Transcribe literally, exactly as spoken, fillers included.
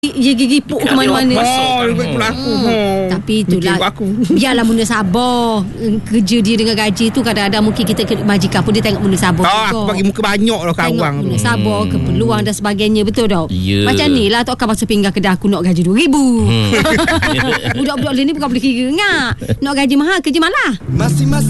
Dia gigipuk ke mana-mana. Oh, itulah aku. Hmm. Tapi itulah biarlah Muna sabar. Kerja dia dengan gaji tu kadang-kadang mungkin kita majikan pun dia tengok Muna sabar. Oh, aku bagi muka banyak lah kawang tu. Muna sabar, hmm. keperluan dan sebagainya. Betul tak? Yeah. Macam ni lah tak akan masuk pinggan kedai aku nak gaji dua ribu. Hmm. Budak-budak lain ni bukan boleh kira ngak. Nak gaji mahal kerja malah. Masing-masing